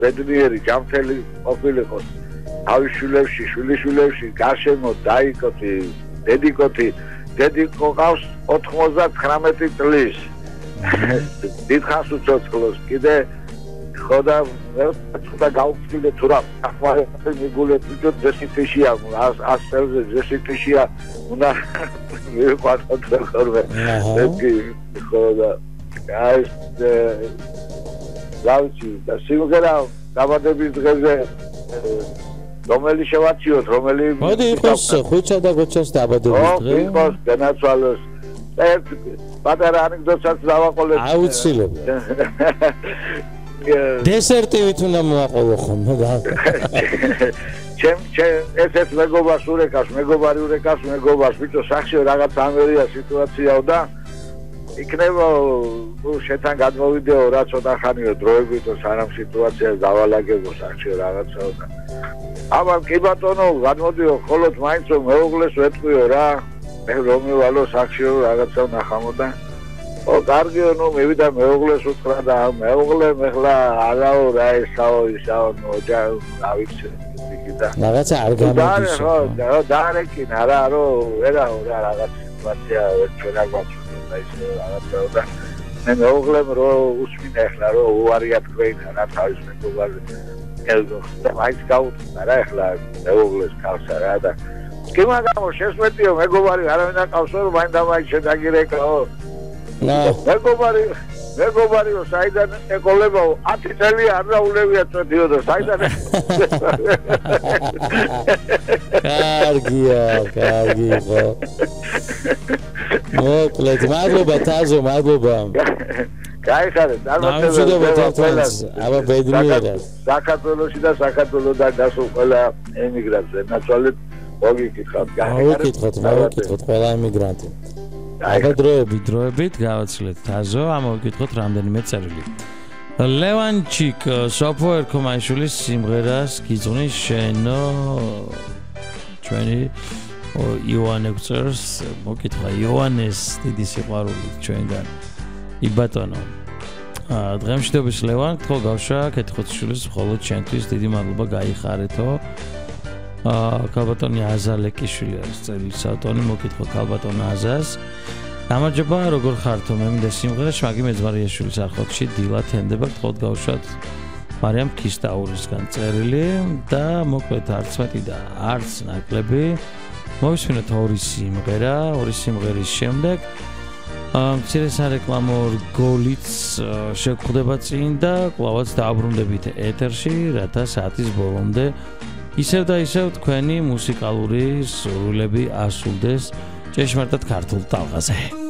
ბედნიერი ჯანმრთელი ყოფილიყოს თავის შვილებში, შვილიშვილებში, გარშემო დაიკოთი, დედიკოთი, დედიკო ყავს 99 წლის. დიდხანს უცოცხლოს, კიდე ხოდა ცოტა გავწილე თუ რა ახმარებადი მიგულე თვითო ძესითიშია, 100 წელზე ძესითიშია უნდა მივიყვანოთ ხოლმე. ხოდა აი ლავჩი და სიმღერა დაბადების დღეზე რომელი შევარჩიოთ, რომელი მოდი იყოს ხვიჩა და გოჩას დაბადების დღე. იყოს განაცვალოს. ერთ პატარა ანეკდოტსაც დავაყოლებ. აუცილებლად. დესერტივით უნდა მოაყოლო ხოლმე და. ეს მეგობარს ურეკავს, მეგობარი ურეკავს მეგობარს, ბიჭო, სახში რაღაც ამერია სიტუაციაო და იქნება შეთან გადმოვიდეო რა ცოტა ხანიო დროებითო სანამ სიტუაციას დავალაგებო სახში რაღაცაო და აბა კი ბატონო გადმოდიო ხოლოდ მაინც მეუღლეს ვეთქვიო რა მე რომ მივალო სახში რაღაცა ნახამო და ო კარგიო ნუ მივიდა მეუღლეს უთხრა და მეუღლე მეხლა არაო რა ესაო ისაო ნოჯა ავიცი და რაღაცა არ გამოდის და დაარეკინა რა რომ ვერაო რა რაღაც სიტუაცია ჩვენა გვაჩვენა ისე რაღაცაო და მე მეუღლემ რო უსმინა ახლა რო უარია თქვენა რა თავის მეგობარზე ელგო და მაინც გაუწნა რა ახლა მეუღლეს ქალსა რა და კი მაგამო შესვეტიო მეგობარი არავინ აკავსო რომ მაინც დამაი შედაგირეკაო მეგობარიო საიდან ეკოლებაო 10 წელი არ დაულევია წვეთიო და საიდან კარგი ხო მოკლედ მადლობა თაზო მადლობა გაიხარე დამოუკიდებლად აბა ბედნიერად საქართველოში და საქართველოდან გასულ ყველა ემიგრანტზე ნაცვალად მოგიკითხავთ მოგიკითხოთ ყველა ემიგრანტი აბა დროებით გავაცილეთ თაზო ამოვიკითხოთ რამდენიმე წერილი ლევანჩიკ სოფო ერქომაიშვილის სიმღერას გიძღვნის შენო ჩვენი იოანე გწერს მოკითხა იოანეს დიდი სიყვარული ჩვენგან იბატონო დღემშვიდობის ლევან გთხოვ გავშვა კეთხოციშვილის მხოლოდ ჩვენთვის დიდი მადლობა გაიხარეთო ქალბატონი აზალეკიშვილი არის წერილის ავტორი მოკითხო ქალბატონ აზას გამარჯობა როგორ ხართო მე მინდა სიმღერა შმაგი მეძმარიაშვილის არხოტში დილა თენდება გთხოვ გავშვათ მარიამ ქისტაურისგან წერილი და მოკლედ არც მეტი და არც ნაკლები მოვისმინოთ ორი სიმღერის შემდეგ მცირე სარეკლამო რგოლიც შეგხვდება წინ და კვლავაც დააბრუნდებით ეთერში რათა საათის ბოლომდე ისევ და ისევ თქვენი მუსიკალური სურვილები ასრულდეს ჭეშმარიტად ქართულ ტალღაზე